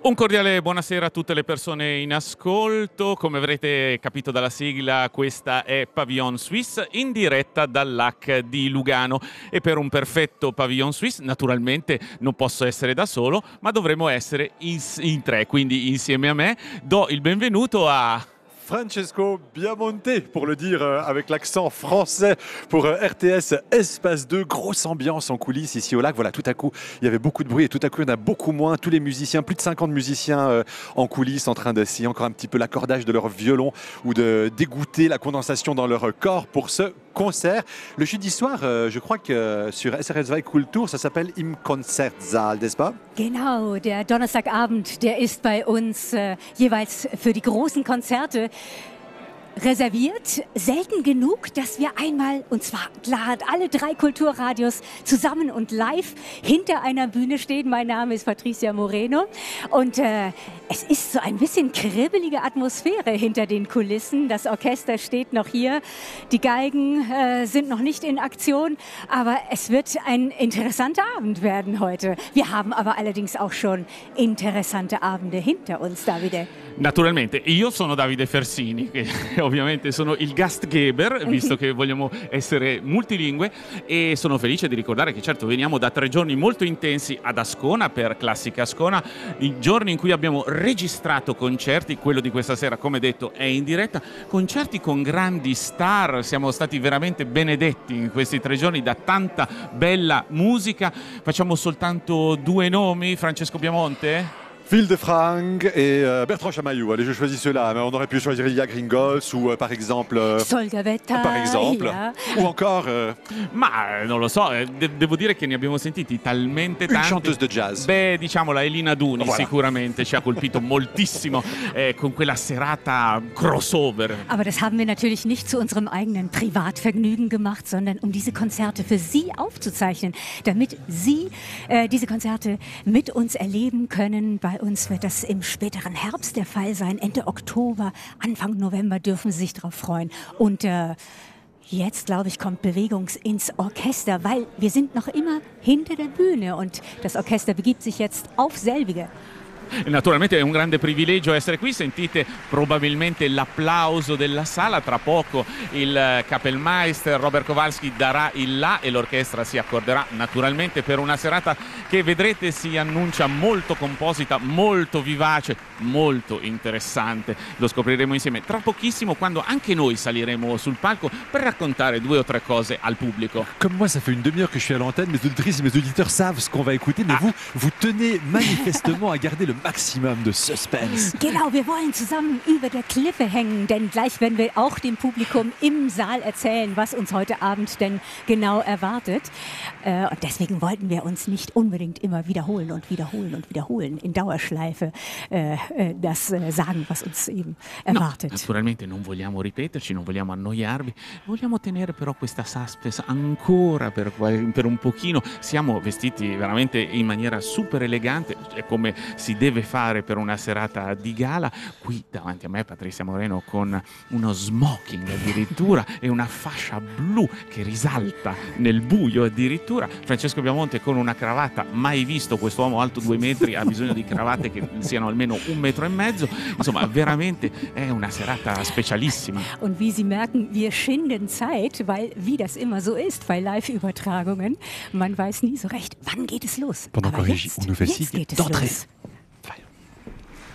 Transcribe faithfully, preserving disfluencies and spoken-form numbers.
Un cordiale buonasera a tutte le persone in ascolto. Come avrete capito dalla sigla, questa è Pavillon Suisse in diretta dall'A C di Lugano. E per un perfetto Pavillon Suisse, naturalmente non posso essere da solo, ma dovremo essere in, in tre. Quindi insieme a me do il benvenuto a Francesco Biamonte, pour le dire euh, avec l'accent français, pour euh, R T S Espace deux. Grosse ambiance en coulisses ici au lac. Voilà, tout à coup, il y avait beaucoup de bruit et tout à coup, il y en a beaucoup moins. Tous les musiciens, plus de cinquante musiciens euh, en coulisses en train d'essayer encore un petit peu l'accordage de leur violon ou de dégoûter la condensation dans leur corps pour ce concert. Le jeudi soir, euh, je crois que sur S R S zwei Kultur, ça s'appelle Im Konzertsaal, n'est-ce pas? Genau, der Donnerstagabend, der ist bei uns äh, jeweils für die großen Konzerte reserviert. Selten genug, dass wir einmal, und zwar klar, alle drei Kulturradios zusammen und live hinter einer Bühne stehen. Mein Name ist Patricia Moreno und äh, es ist so ein bisschen kribbelige Atmosphäre hinter den Kulissen. Das Orchester steht noch hier, die Geigen äh, sind noch nicht in Aktion, aber es wird ein interessanter Abend werden heute. Wir haben aber allerdings auch schon interessante Abende hinter uns, Davide. Naturalmente, io sono Davide Fersini, che ovviamente sono il Gastgeber, visto che vogliamo essere multilingue, e sono felice di ricordare che certo veniamo da tre giorni molto intensi ad Ascona per Classica Ascona, i giorni in cui abbiamo registrato concerti. Quello di questa sera, come detto, è in diretta, concerti con grandi star. Siamo stati veramente benedetti in questi tre giorni da tanta bella musica. Facciamo soltanto due nomi: Francesco Biamonte, Phil de Franck et euh, Bertrand Chamaillou. Allez, je choisis ceux-là. Mais on aurait pu choisir Ilya Gringols ou euh, par exemple... Euh, Solgavetta, par exemple. yeah. Ou encore... Euh, Ma non lo so, de- devo dire che ne abbiamo sentiti talmente tanti. Une chanteuse de jazz. Beh, diciamo la Elina Duni, Voilà. Sicuramente ci ha colpito moltissimo eh, con quella serata crossover. Aber das haben wir natürlich nicht zu unserem eigenen Privatvergnügen gemacht, sondern um diese Konzerte für Sie aufzuzeichnen, damit Sie äh, diese Konzerte mit uns erleben können. Bei uns wird das im späteren Herbst der Fall sein. Ende Oktober, Anfang November dürfen Sie sich darauf freuen. Und äh, jetzt, glaube ich, kommt Bewegung ins Orchester, weil wir sind noch immer hinter der Bühne und das Orchester begibt sich jetzt auf selbige. Naturalmente è un grande privilegio essere qui, sentite probabilmente l'applauso della sala. Tra poco il Kapellmeister Robert Kowalski darà il là e l'orchestra si accorderà naturalmente per una serata che vedrete si annuncia molto composita, molto vivace, molto interessante. Lo scopriremo insieme tra pochissimo, quando anche noi saliremo sul palco per raccontare due o tre cose al pubblico. Comme moi, ça fait une demi-heure que je suis à l'antenne. Mes auditrices et mes auditeurs savent ce qu'on va écouter, mais Ah. vous, vous tenez manifestement à garder le maximum de suspense. Genau, wir wollen zusammen über der Klippe hängen, denn gleich werden wir auch dem Publikum im Saal erzählen, was uns heute Abend denn genau erwartet. Äh, und deswegen wollten wir uns nicht unbedingt immer wiederholen und wiederholen und wiederholen, in Dauerschleife äh, äh, das äh, sagen, was uns eben erwartet. No, naturalmente non vogliamo ripeterci, non vogliamo annoiarvi, vogliamo tenere però questa suspense ancora per, qual- per un pochino. Siamo vestiti veramente in maniera super elegante, è come si deve fare per una serata di gala. Qui davanti a me Patricia Moreno con uno smoking addirittura e una fascia blu che risalta nel buio addirittura. Francesco Biamonte con una cravatta, mai visto quest'uomo alto due metri, ha bisogno di cravatte che siano almeno un metro e mezzo. Insomma, veramente è una serata specialissima. Und wie Sie merken, wir schinden Zeit, weil, wie das immer so ist bei Live-Übertragungen, man weiß nie so recht, wann geht es los. Pendant Aber qu'en régie, jetzt, on nous fait jetzt signe geht es d'entrée. los.